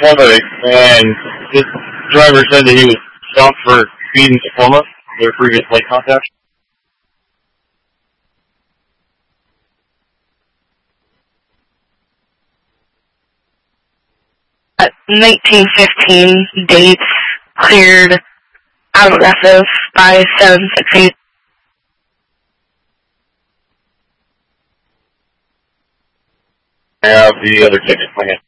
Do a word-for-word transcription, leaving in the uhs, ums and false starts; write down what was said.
somebody, and this driver said that he was stopped for speeding Tacoma, their previous light contact. At nineteen fifteen, dates cleared out of F F by seven sixty. I have the other ticket in my hand.